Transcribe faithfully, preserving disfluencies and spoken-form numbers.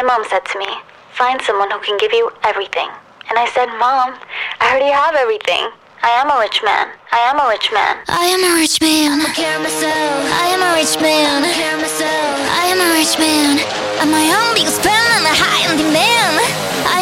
mom said to me, find someone who can give you everything. And I said, Mom, I already have everything. I am a rich man. I am a rich man. I am a rich man. I care myself. I am a rich man. I care myself.